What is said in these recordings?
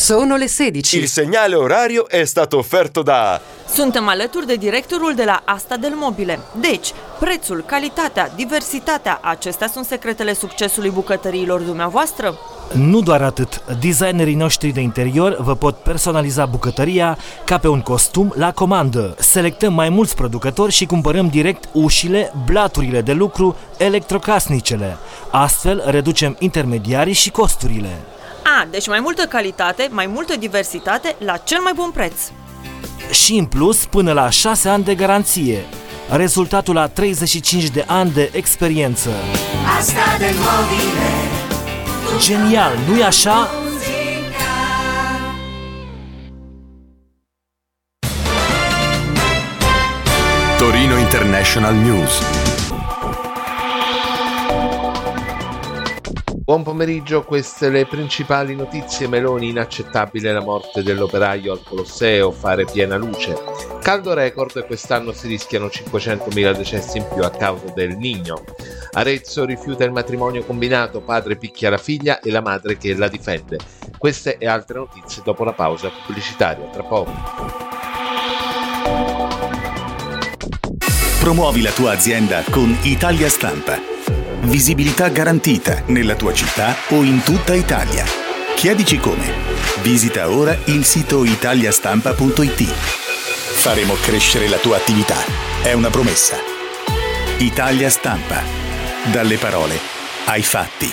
Sono le 16. Il segnale orario è stato offerto da... Suntem alături de directorul de la Asta del Mobile. Deci, prețul, calitatea, diversitatea, acestea sunt secretele succesului bucătăriilor dumneavoastră? Nu doar atât, designerii noștri de interior vă pot personaliza bucătăria ca pe un costum la comandă. Selectăm mai mulți producători și cumpărăm direct ușile, blaturile de lucru, electrocasnicele. Astfel reducem intermediarii și costurile. Deci mai multă calitate, mai multă diversitate la cel mai bun preț. Și în plus până la 6 ani de garanție. Rezultatul la 35 de ani de experiență. Asta del Mobile. Genial, nu-i așa? Torino International News. Buon pomeriggio, queste le principali notizie. Meloni: inaccettabile la morte dell'operaio al Colosseo, fare piena luce. Caldo record, quest'anno si rischiano 500.000 decessi in più a causa del Niño. Arezzo rifiuta il matrimonio combinato, padre picchia la figlia e la madre che la difende. Queste e altre notizie dopo la pausa pubblicitaria, tra poco. Promuovi la tua azienda con Italia Stampa. Visibilità garantita nella tua città o in tutta Italia. Chiedici come. Visita ora il sito italiastampa.it. Faremo crescere la tua attività. È una promessa. Italia Stampa. Dalle parole ai fatti.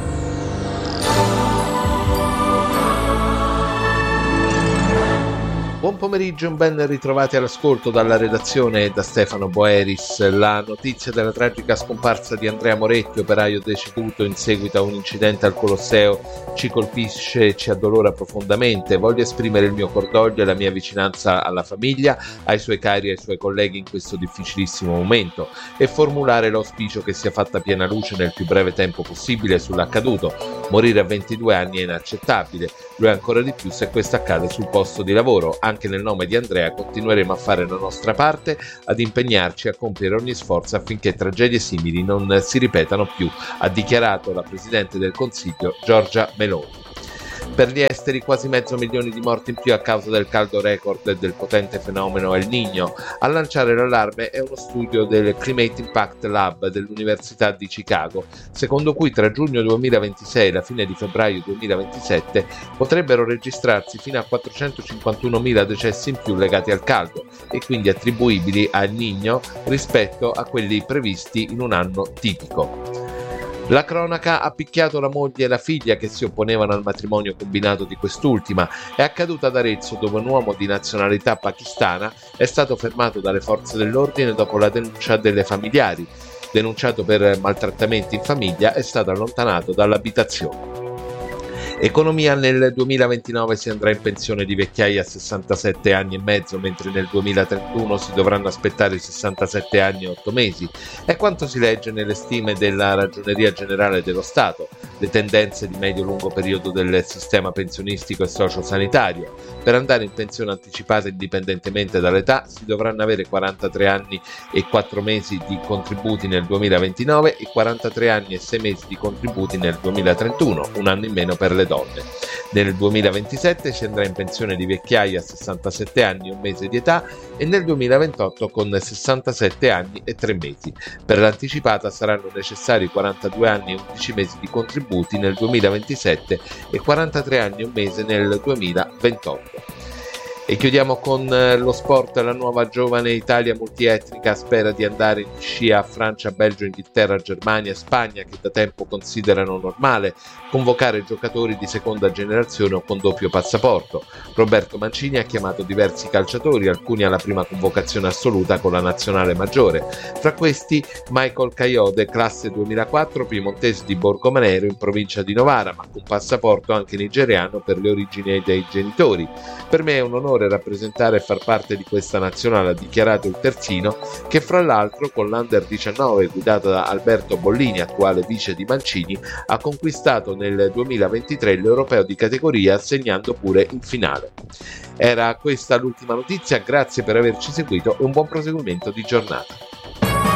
Buon pomeriggio, ben ritrovati all'ascolto dalla redazione e da Stefano Boeris. La notizia della tragica scomparsa di Andrea Moretti, operaio deceduto in seguito a un incidente al Colosseo, ci colpisce e ci addolora profondamente. Voglio esprimere il mio cordoglio e la mia vicinanza alla famiglia, ai suoi cari e ai suoi colleghi in questo difficilissimo momento e formulare l'auspicio che sia fatta piena luce nel più breve tempo possibile sull'accaduto. Morire a 22 anni è inaccettabile, lo è ancora di più se questo accade sul posto di lavoro. Anche nel nome di Andrea continueremo a fare la nostra parte, ad impegnarci a compiere ogni sforzo affinché tragedie simili non si ripetano più, ha dichiarato la Presidente del Consiglio Giorgia Meloni. Per gli esteri, quasi 500.000 di morti in più a causa del caldo record e del potente fenomeno El Niño. A lanciare l'allarme è uno studio del Climate Impact Lab dell'Università di Chicago, secondo cui tra giugno 2026 e la fine di febbraio 2027 potrebbero registrarsi fino a 451.000 decessi in più legati al caldo e quindi attribuibili al Niño rispetto a quelli previsti in un anno tipico. La cronaca ha picchiato la moglie e la figlia che si opponevano al matrimonio combinato di quest'ultima. È accaduta ad Arezzo, dove un uomo di nazionalità pakistana è stato fermato dalle forze dell'ordine dopo la denuncia delle familiari. Denunciato per maltrattamenti in famiglia, è stato allontanato dall'abitazione. Economia: nel 2029 si andrà in pensione di vecchiaia a 67 anni e mezzo, mentre nel 2031 si dovranno aspettare 67 anni e 8 mesi. È quanto si legge nelle stime della Ragioneria Generale dello Stato. Le tendenze di medio-lungo periodo del sistema pensionistico e sociosanitario. Per andare in pensione anticipata indipendentemente dall'età si dovranno avere 43 anni e 4 mesi di contributi nel 2029 e 43 anni e 6 mesi di contributi nel 2031, un anno in meno per le donne. Nel 2027 si andrà in pensione di vecchiaia a 67 anni e un mese di età e nel 2028 con 67 anni e 3 mesi. Per l'anticipata saranno necessari 42 anni e 11 mesi di contributi nel 2027 e 43 anni e un mese nel 2028. E chiudiamo con lo sport. La nuova giovane Italia multietnica spera di andare in scia a Francia, Belgio, Inghilterra, Germania e Spagna, che da tempo considerano normale convocare giocatori di seconda generazione o con doppio passaporto. Roberto Mancini ha chiamato diversi calciatori, alcuni alla prima convocazione assoluta con la nazionale maggiore. Fra questi Michael Kayode, classe 2004, piemontese di Borgomanero in provincia di Novara, ma con passaporto anche nigeriano per le origini dei genitori. Per me è un onore rappresentare e far parte di questa nazionale, ha dichiarato il terzino, che fra l'altro con l'Under 19 guidata da Alberto Bollini, attuale vice di Mancini, ha conquistato nel 2023 l'Europeo di categoria, segnando pure in finale. Era questa l'ultima notizia, grazie per averci seguito e un buon proseguimento di giornata.